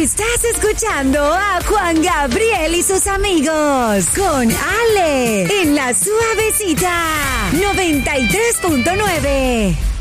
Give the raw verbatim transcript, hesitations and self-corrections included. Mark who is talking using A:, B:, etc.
A: Estás escuchando a Juan Gabriel y sus amigos con Ale en La Suavecita noventa y tres punto nueve.